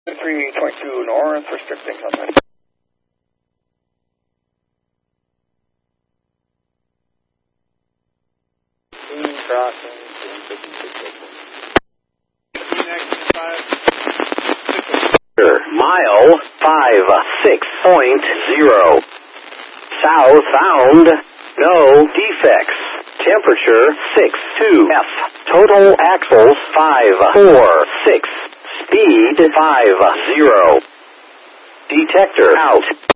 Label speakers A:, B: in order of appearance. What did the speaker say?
A: 322 north, restricting contact. Crossing.
B: Mile 56.0. Southbound, no defects. Temperature 62 F. Total axles 546. Speed 50. Detector out.